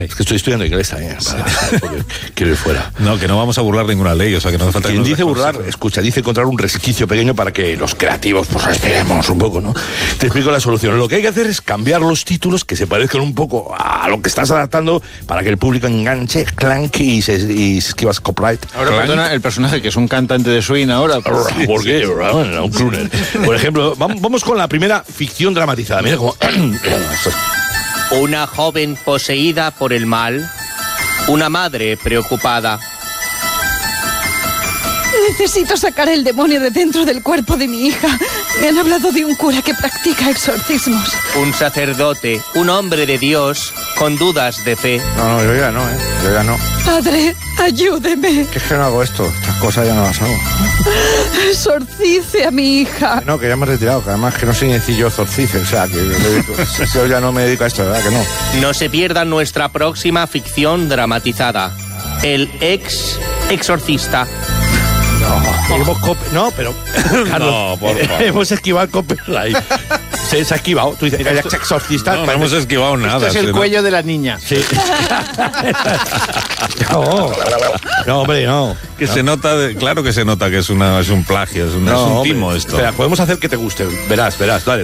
Es que estoy estudiando inglés también, porque quiero ir fuera. No, que no vamos a burlar ninguna ley, o sea que no hace falta. Quien dice burlar, escucha, dice encontrar un resquicio pequeño para que los creativos pues respiremos un poco, ¿no? Te explico la solución. Lo que hay que hacer es cambiar los títulos que se parezcan un poco a lo que estás adaptando para que el público enganche, clank y se esquiva copyright. Ahora, perdona, el personaje que es un cantante de swing ahora. ¿Por qué? Un crooner. Por ejemplo, vamos con la primera ficción dramatizada. Mira cómo... Una joven poseída por el mal, una madre preocupada. Necesito sacar el demonio de dentro del cuerpo de mi hija. Me han hablado de un cura que practica exorcismos. Un sacerdote, un hombre de Dios, con dudas de fe. No, yo ya no, Yo ya no. Padre, ayúdeme. Que es que no hago esto. Estas cosas ya no las hago. Exorcice a mi hija. No, que ya me he retirado, que además que no soy sencillo exorcice, o sea, que yo ya no me dedico a esto, ¿verdad? Que no. No se pierdan nuestra próxima ficción dramatizada. El exorcista. No, pero... Carlos, No, por favor. hemos esquivado el copyright. Se ha esquivado. Tú dices, el exorcista... No hemos esquivado nada. Este es el cuello de la niña. Sí. No, hombre, no. Que se nota, claro que se nota que es un plagio, es un timo esto. Espera, podemos hacer que te guste. Verás, dale.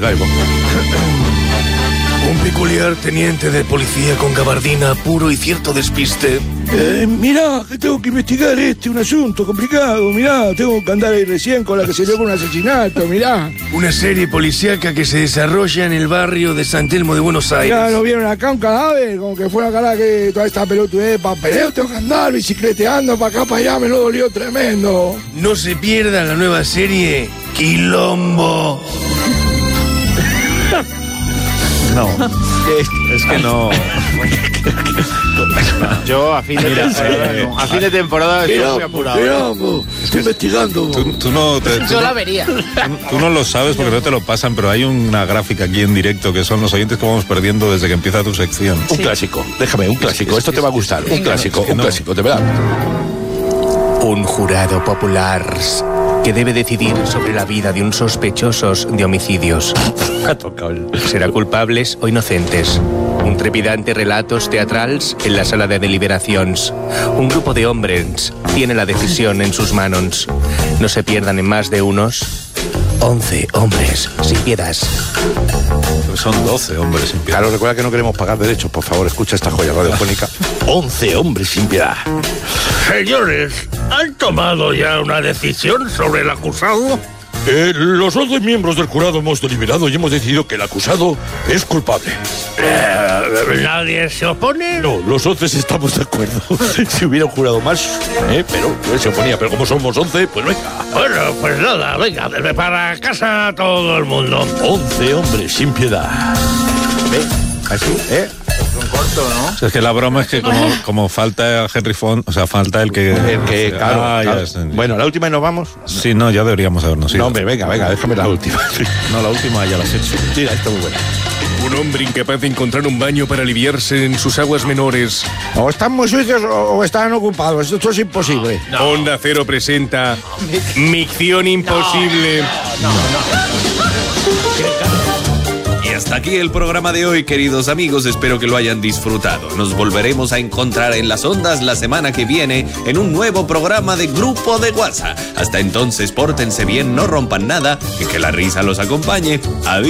Un peculiar teniente de policía con gabardina, puro y cierto despiste. Mira, que tengo que investigar un asunto complicado. Mirá, tengo que andar ahí recién con la que se dio con un asesinato, mirá. Una serie policíaca que se desarrolla en el barrio de San Telmo de Buenos Aires. Mirá, ¿no vieron acá un cadáver? Como que fue la cara que toda esta pelotudez de papeleo. Tengo que andar bicicleteando para acá, para allá, me lo dolió tremendo. No se pierda la nueva serie Quilombo. No, es que no. Yo a fin de temporada estoy muy apurado. Estoy investigando. Tú no Yo la vería. Tú no lo sabes porque no te lo pasan, pero hay una gráfica aquí en directo que son los oyentes que vamos perdiendo desde que empieza tu sección. Un clásico, déjame, un clásico. Esto te va a gustar. Un clásico, de verdad. Un jurado popular que debe decidir sobre la vida de un sospechoso de homicidios. Ha tocado el... ¿Será culpables o inocentes? Un trepidante relatos teatrals en la sala de deliberaciones. Un grupo de hombres tiene la decisión en sus manos. No se pierdan en más de unos 11 hombres sin piedad. Son 12 hombres sin piedad. Claro, recuerda que no queremos pagar derechos. Por favor, escucha esta joya radiofónica. 11 hombres sin piedad. Señores, ¿han tomado ya una decisión sobre el acusado? Los 11 miembros del jurado hemos deliberado y hemos decidido que el acusado es culpable. ¿Nadie se opone? No, los 11 estamos de acuerdo. Si hubiera un jurado más, pero él se oponía. Pero como somos 11, pues venga. Bueno, pues nada, venga, desde para casa todo el mundo. 11 hombres sin piedad. Así, un corto, ¿no? O sea, es que la broma es que como falta Henry Fond, o sea, falta el que... Claro. Ya, Bueno, la última y nos vamos. sí, no, ya deberíamos habernos ido. No, hombre, venga, déjame la última. No, la última ya la has hecho. Mira, está muy buena. Un hombre incapaz de encontrar un baño para aliviarse en sus aguas menores. O están muy sucios o están ocupados. Esto es imposible. Onda Cero presenta Micción Imposible. Y hasta aquí el programa de hoy, queridos amigos. Espero que lo hayan disfrutado. Nos volveremos a encontrar en las ondas la semana que viene en un nuevo programa de Grupo de WhatsApp. Hasta entonces, pórtense bien, no rompan nada y que la risa los acompañe. Adiós.